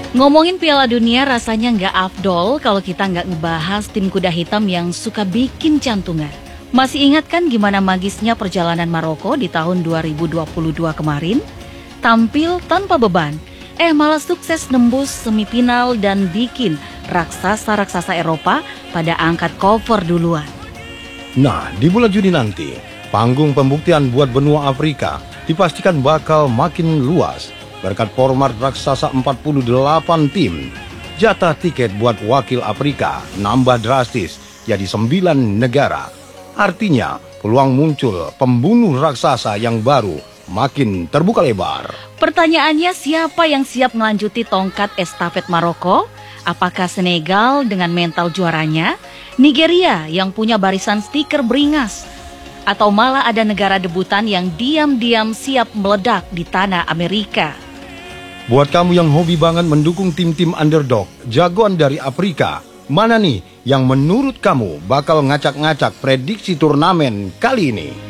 Ngomongin Piala Dunia rasanya nggak afdol kalau kita nggak ngebahas tim kuda hitam yang suka bikin jantungan. Masih ingat kan gimana magisnya perjalanan Maroko di tahun 2022 kemarin? Tampil tanpa beban, malah sukses nembus semifinal dan bikin raksasa-raksasa Eropa pada angkat cover duluan. Nah, di bulan Juni nanti, panggung pembuktian buat benua Afrika dipastikan bakal makin luas. Berkat format raksasa 48 tim, jatah tiket buat wakil Afrika nambah drastis jadi 9 negara. Artinya, peluang muncul pembunuh raksasa yang baru makin terbuka lebar. Pertanyaannya, siapa yang siap melanjuti tongkat estafet Maroko? Apakah Senegal dengan mental juaranya? Nigeria yang punya barisan stiker beringas? Atau malah ada negara debutan yang diam-diam siap meledak di tanah Amerika? Buat kamu yang hobi banget mendukung tim-tim underdog, jagoan dari Afrika, mana nih yang menurut kamu bakal ngacak-ngacak prediksi turnamen kali ini?